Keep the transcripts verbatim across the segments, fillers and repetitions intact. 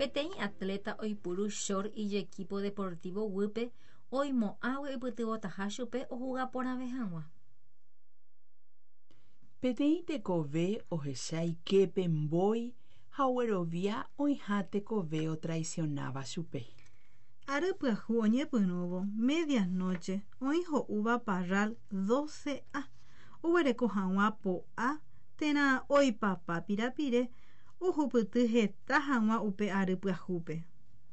Peteĩ atleta oipuru short ijekipo deportivo guýpe oimo'ãgue ipytyvõtaha chupe ohuga porãve hag̃ua. Peteĩ tekove ohecha iképe mbói ha oguerovia oĩha tekove otraicionáva chupe. Ary pyahu oñepyrũvo medianoche oĩ ho'úva Parral doce a oguereko hag̃ua po'a térã oipapa pirapire ohupyty heta hag̃ua upe ary pyahúpe.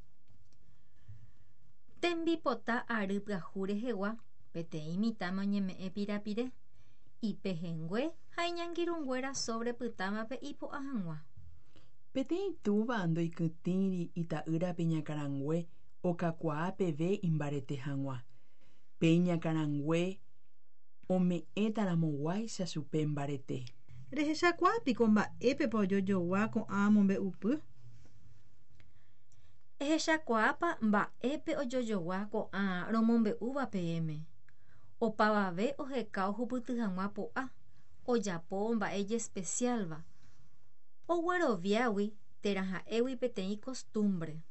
Tembipota ary pyahu rehegua peteĩ mitãme oñeme'ẽ pirapire ipehengue ha iñangirũnguéra sobre pytávape ipo'a hag̃ua. Peteĩ túva ndoikytĩri ita'ýrape Ñakarangue okakuaa peve imbarete hag̃ua. Pe Ñakarangue ome'ẽtaramoguáicha chupe mbarete. Rehechakuaapiko mba'épepa ojojogua ko'ã mombe'upy. Ehechakuaápa mba'épe ojojogua ko'ã romombe'úva peẽme. Opavave oheka ohupyty hag̃ua po'a ojapo mba'e especialva. Ogueroviágui térã ha'égui peteĩ costumbre.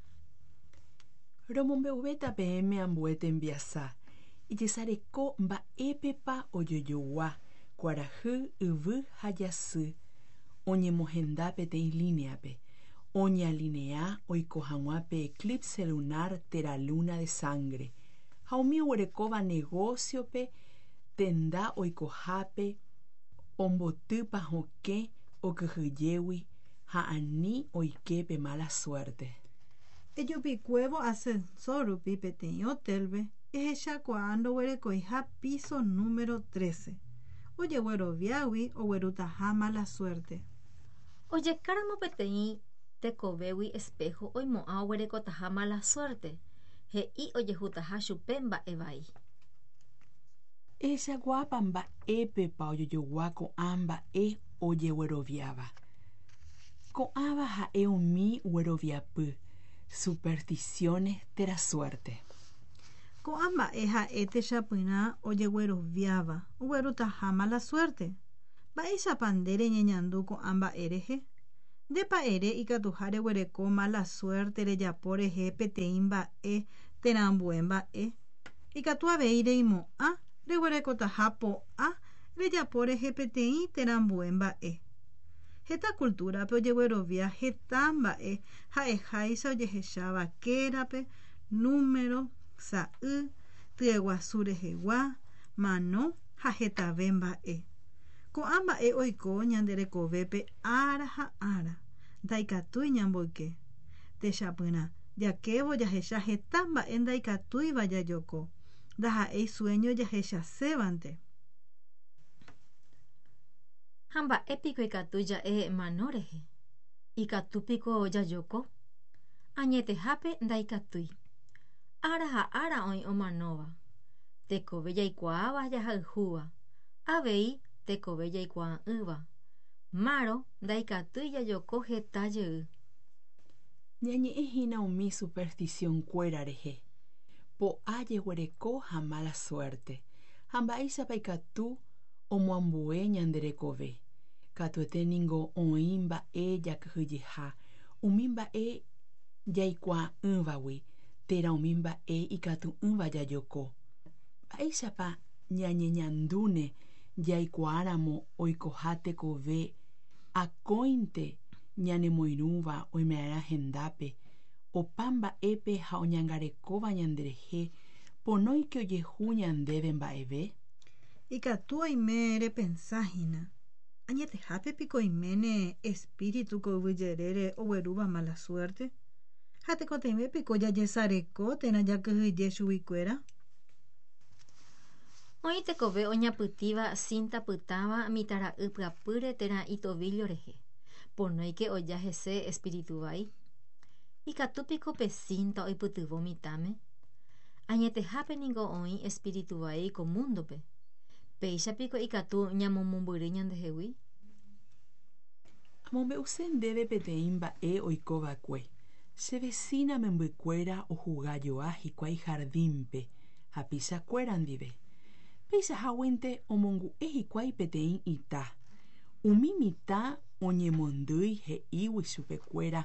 Romombe'uvéta peẽme ambue tembiasa ijesareko mba'épepa ojojogua kuarahy, yvy ha jasy oñemohenda peteĩ líneape oñalinea oiko hag̃uápe eclipse lunar térã luna de sangre ha umi oguerekóva negociope tenda oikohápe ombotýpa hokẽ okyhyjégui ha ani oiképe mala suerte. Ejupikuévo ascensor rupi peteĩ hotelve ehechakuaa ndoguerekoiha piso número trece. Ojegueroviágui oguerutaha mala suerte. Ojekáramo peteĩ tekovégui espejo oimo'ã oguerekotaha mala suerte. He'i ojehutaha chupe mba'e vai. Ehechakuaápa mba'épepa ojojogua ko'ã mba'e ojegueroviáva. Ko'ãva ha'e umi gueroviapy. Supersticiones térã suerte. Ko'ã mba'e ha'e techapyrã ojegueroviáva oguerutaha mala suerte. Mba'éichapa nde reñeñandu ko'ã mba'e rehe. Ndepa'ere ikatuha reguereko mala suerte rejapo rehe peteĩ mba'e terãmbue mba'e. Ikatu avei reimo'ã reguerekotaha po'a rejapo rehe peteĩ terãmbue mba'e. Heta kultúrape ojeguerovia heta mba'e ha'eháicha ojehecháva kérape, número, sa'y, tyeguasu rehegua, mano ha hetave mba'e. Ko'ã mba'e oiko ñande rekovépe ára ha ára ndaikatúi ñamboyke. Techapyrã jakévo jahecha heta mba'e ndaikatúiva jajoko. Ndaha'éi sueño jahechasévante. Ha mba'épiko ikatu ja'e mano rehe. Ikatúpiko jajoko. Añetehápe ndaikatúi. Ára ha ára oĩ omanóva. Tekove jaikuaáva jahayhúva. Avei tekove jaikuaa'ỹva. Márõ ndaikatúi jajoko heta jey. Ñañe'ẽhína umi supersticiónkuéra rehe. Po'a jeguereko ha mala suerte. Ha mba'éichapa ikatu omoambue ñande rekove. Katueténiko oĩ mba'e jakyhyjeha. Umi mba'e jaikuaa'ỹvagui térã umi mba'e ikatu'ỹva jajoko. Mba'éichapa ñañeñandúne jaikuaáramo oikoha tekove akóinte ñanemoirũva oime'ãrã hendápe opa mba'épe ha oñangarekóva ñanderehe ponóike ojehu ñandéve mba'eve. Ikatu oime repensáhína. Añetehapépiko oiméne espírituko yvyjerére oguerúva mala suerte. Ha tekotevẽpiko jajesareko térã jakyhyje chuguikuéra. Oĩ tekove oñapytíva cinta pytáva mitãra'y pyapýre térã itovillo rehe. Ponóike oja hese espíritu vai. Ikatúpiko pe cinta oipytyvõ mitãme. Añetehápeniko oĩ espíritu vai ko mundope. Péichapiko ikatu ñamomombyry ñandehegui. Amombe'use ndéve peteĩ mba'e oikova'ekue. Che vecina membykuéra ohugajoa hikuái jardínpe ha pichakuéra ndive. Peichaháguinte omongu'e hikuái peteĩ ita. Umi mitã oñemondýi he'ígui chupekuéra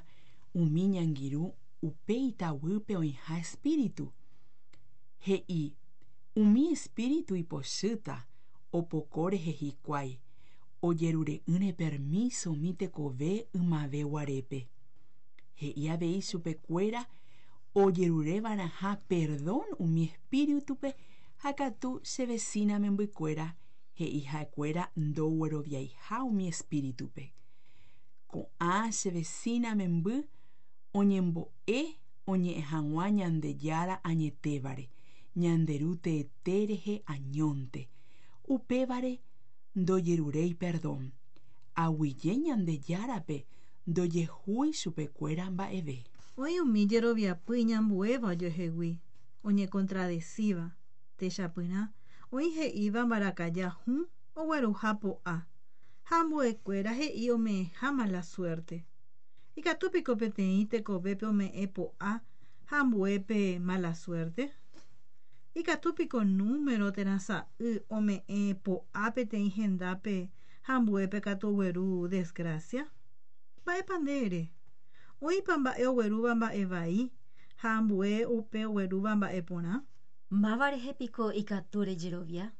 umi ñangiru upe itavýpe oĩha espíritu. He'i umi espíritu ipochýta opoko rehe hikuái ojerure'ỹre permiso umi tekove ymave guarépe. He'i avei chupekuéra ojerureva'erãha perdón umi espíritupe ha katu che vecina membykuéra he'i ha'ekuéra ndogueroviaiha umi espíritupe. Ko'ã che vecina memby oñembo'e oñe'ẽ hag̃ua Ñandejára añetévare ñanderu teete rehe añónte upévare ndojeruréi perdón aguyje Ñandejárape ndojehúi chupekuéra mba'eve. Oĩ umi jeroviapy ñambuéva ojohegui oñekontradecíva techapyrã oĩ he'íva mbarakaja hũ ogueruha po'a ha ambuekuéra he'i ome'ẽha mala suerte. Ikatúpiko peteĩ tekovépe ome'ẽ po'a ha ambuépe mala suerte. Ikatúpiko número térã sa'y ome'ẽ po'a peteĩ hendápe ha ambuépe katu ogueru desgracia. Mba'épa nde ere. Oĩpa mba'e oguerúva mba'e vai ha ambue upe oguerúva mba'e porã. Máva rehépiko ikatu rejerovia.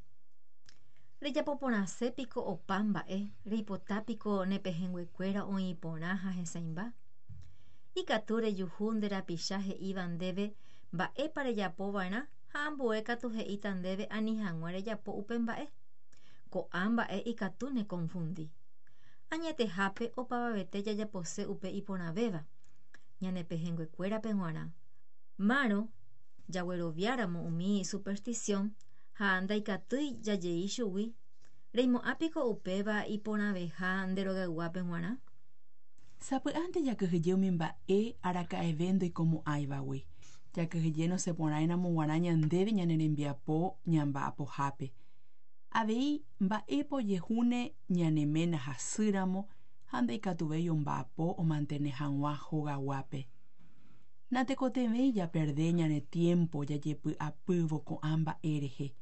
Rejapoporãsépiko opa mba'e reipotápiko nepehẽnguekuéra oĩ porã ha hesãimba. Ikatu rejuhu nde rapicha he'íva ndéve mba'épa rejapova'erã ha ambue katu he'íta ndéve ani hag̃ua rejapo upe mba'e. Ko'ã mba'e ikatu nekonfundi. Añetehápe opavavete jajapose upe iporãvéva ñanepehẽnguekuérape g̃uarã. Márõ jagueroviáramo umi superstición ha ndaikatúi jajei chugui. Reimo'ãpiko upéva iporãveha nderogayguápe g̃uarã. Sapy'ánte jakyhyje umi mba'e araka'eve ndoikomo'ãivagui. Jakyhyje nosẽporãiramo g̃uarã ñandéve ñane rembiapo ñamba'apohápe. Avei mba'épa ojehúne ñaneména hasýramo ha ndaikatuvéi omba'apo omantene hag̃ua hogaguápe. Natekotevẽi japerde ñane tiempo jajepy'apývo ko'ã mba'e rehe.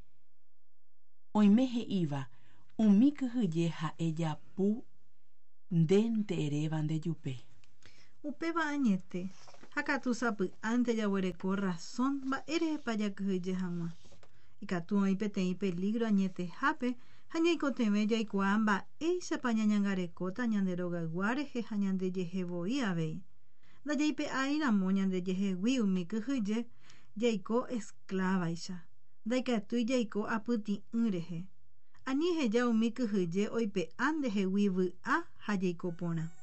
Oime he'íva umi kyhyje ha'e japu ndénte'eréva ndejupe. Upéva añete ha katu sapy'ánte jaguereko razón mba'érepa jakyhyje hag̃ua. Ikatu oĩ peteĩ peligro añetehápe ha ñaikotevẽ jaikuaa mba'éichapa ñañangarekóta ñande rogayguá rehe ha ñandejehevoi avei. Ndajaipe'aíramo ñandejehegui umi kyhyje jaiko esclavaicha. Ndaikatúi jaiko apyti'ỹ rehe. Ani eheja umi kyhyje oipe'a ndehegui vy'a ha jaiko porã.